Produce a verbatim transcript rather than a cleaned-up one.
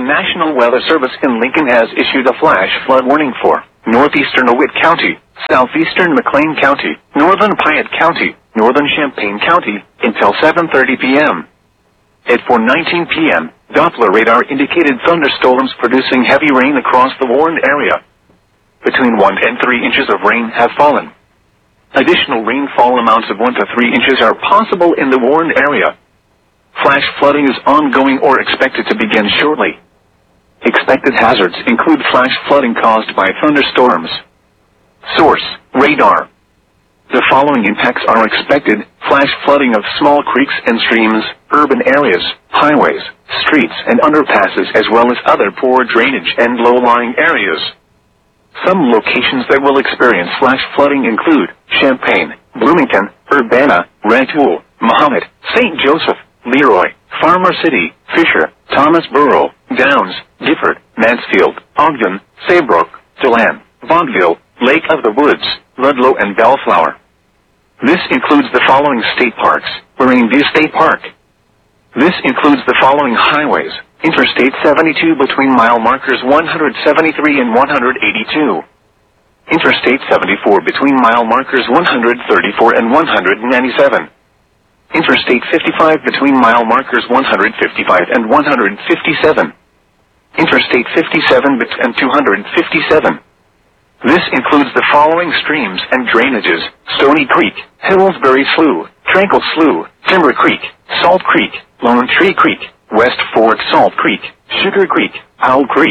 National Weather Service in Lincoln has issued a flash flood warning for northeastern DeWitt County, southeastern McLean County, northern Piatt County, northern Champaign County, until seven thirty p m At four nineteen p m, Doppler radar indicated thunderstorms producing heavy rain across the warned area. Between one and three inches of rain have fallen. Additional rainfall amounts of one to three inches are possible in the warned area. Flash flooding is ongoing or expected to begin shortly. Expected hazards include flash flooding caused by thunderstorms. Source: radar. The following impacts are expected: flash flooding of small creeks and streams, urban areas, highways, streets and underpasses, as well as other poor drainage and low-lying areas. Some locations that will experience flash flooding include Champaign, Bloomington, Urbana, Rantoul, Mahomet, Saint Joseph, Leroy, Farmer City, Fisher, Thomasboro, Downs, Gifford, Mansfield, Ogden, Saybrook, DeLand, Vaudeville, Lake of the Woods, Ludlow and Bellflower. This includes the following state parks: Marine View State Park. This includes the following highways: Interstate seventy-two between mile markers one hundred seventy-three and one hundred eighty-two. Interstate seventy-four between mile markers one hundred thirty-four and one hundred ninety-seven. Interstate fifty-five between mile markers one hundred fifty-five and one hundred fifty-seven. Interstate fifty-seven and two hundred fifty-seven. This includes the following streams and drainages: Stony Creek, Hillsbury Slough, Tranquil Slough, Timber Creek, Salt Creek, Lone Tree Creek, West Fork Salt Creek, Sugar Creek, Owl Creek.